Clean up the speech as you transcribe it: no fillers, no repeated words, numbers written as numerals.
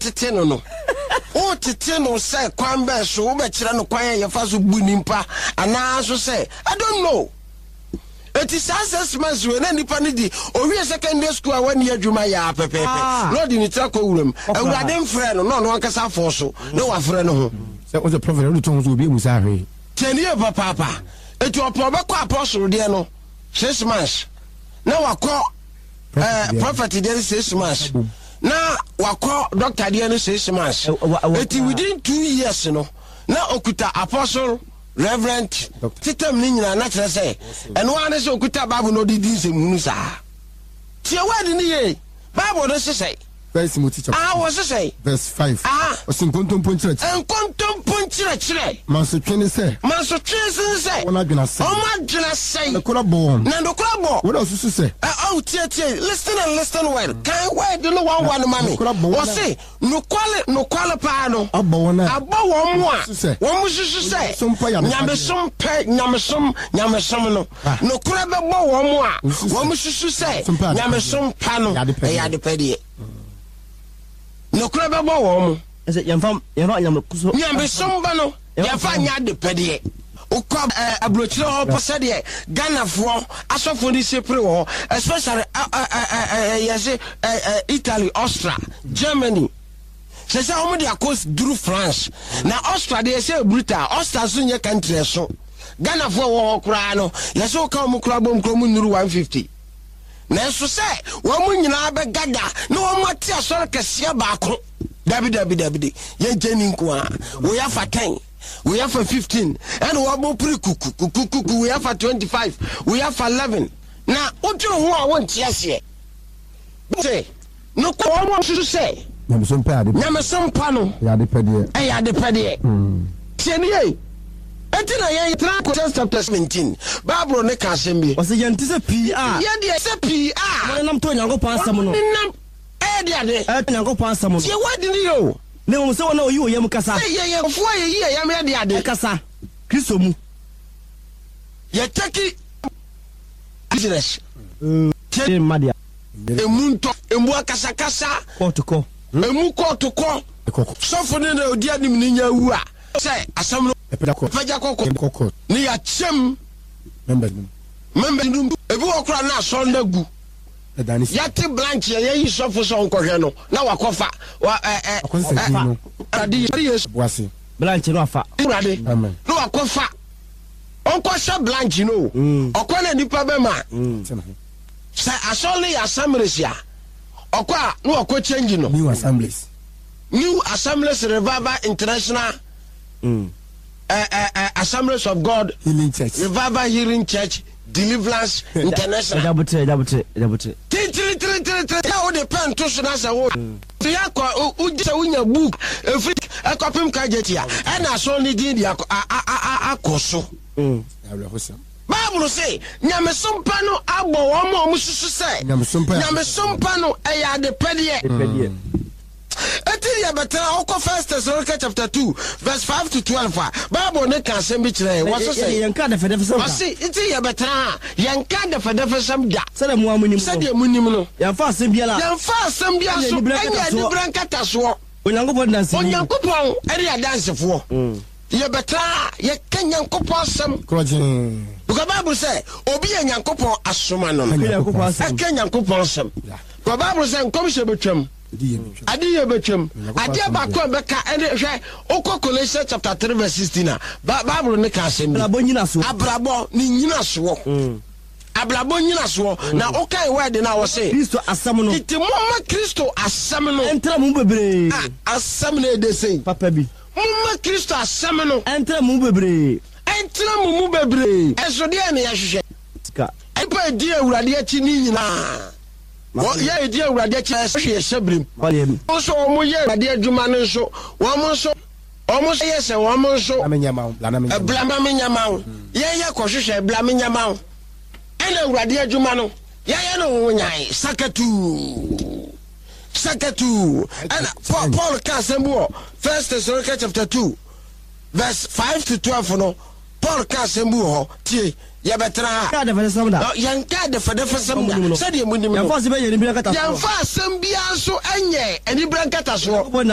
tete no o tete no say kwan be so wo be kire no kwan ye fa so bu nimpa ana so say I don't know. It is assessments when any panidi or we secondary school when you adwuma ya pepe. Lord in itako wuram. Awurade friend no no ankasa for so. No wa friend ho. Say was the prophet who told you be musahe. Tenie papa. Etu opobe kwa apostle de no 6 months. Na wakọ prophet de 6 months. Na wakọ doctor de no 6 months. Eti within 2 years no. Na okuta apostle Reverend Titem ni nyina na kire say eno ane se okuta Bible no di din se munu sa tie word ni ye Bible no say verse mo teacher was say verse 5 osinkontom ponchire manso twene say wona dwena say na kola bo what else you say tie listen and listen well kan word no one mami o say no kwale pa no abo wona abo wo mo a wo mo susu say nyamesom no no kura be bo wo mo a wo mo susu say nyamesom pa no ya de pede no kura be bo wo mo is it yamfam nyamesom ba no ya fa nya de pede ukwa abrochire ho posede Ghana fo asofo ni sepre ho especially yes Italy, Austria, Germany. Se say omo de akos duru France na Austria de say brutal Austria so nye country so Ghana fo wo kura no yes o ka omo kura bom kromu nuru 150 na so say wo mu nyina be gada na wo mati asore kese ba ko dabi ye jeni nko a we ya fa 10 we have for 15 and we have pre kuku we have for 25 we have for 11 na otro ho a won tiase say no ko mo so say nyamesom pa no ya de pede tieni ye etina ye tra ko chapter 17 Bible ne ka sembe o se yenti se PA ye de se PA mo nam to Nyankopon asam no de Nyankopon asam no ye wadi ni yo ne mo se wona oyi oyem kasa ye fo ye yam de ade kasa Kristo mu ye taki business madia emunto emu akasa kotoko emu kotoko sofo ne na odi anim ni nya wu a say asam no peja kokko ni ya chem member num ebi okura na so ndagu yati blanche ye yi sofo so nkohwe no na wakofa adi yes boase blanche no afa urade no wakofa onko sha blanche no okona nipa be ma say asoli assemblies ya okwa no okwa change no new assemblies Revival International Assemblies of God Healing Church Revival Healing Church Deliverance International dabutre ya o de pen to so na say wo ya ko uje unya book every akopim ka jetia e na so ni din dia akoso Bible say nyamesom pa no agbo wo mo mususu say nyamesom pa no e ya de pede Etiya betra oko 1 Thessalonians chapter 2 verse 5 to 12 Bible ne kan sem bi kire wo so say yanka da fedefesam da si etiya betra yanka da fedefesam da sada mu amunim no yanfa asem bia so anya di brankata so Onyankopon dance Onyankopon eri adansefo ye betra ye kanyankopon asem krojin because Bible say obi yanyankopon asoma no kanyankopon asem because Bible say nkom se betwam Adiye betwem Adiye bakwa beka ene hwe okọ Colossians chapter 3 verse 16 Bible ne ka asem abrabo nyina so na okai word na wo say Kristo asam no itimoma Kristo asam no entra mu bebre asam na de sei papa bi mama Kristo asam no entra mu bebre eso de na ya hwehwe sika epa di awurade achi ni nyina ye di awurade achi hwe sebrim so omo ye awurade adwuma no so omo so ye se omo so blama menyama ye kohwehwe blama menyama ena awurade adwuma no ye no wonyai sakatu and Paul can sembo 1 Thessalonians chapter 2 verse 5 to 12 no Paul can sembo tie ya betra ka da fedefesam da yanka da fedefesam da sai de munim yanfa se be ye ni brankata so yanfa asem bia so anye ani brankata so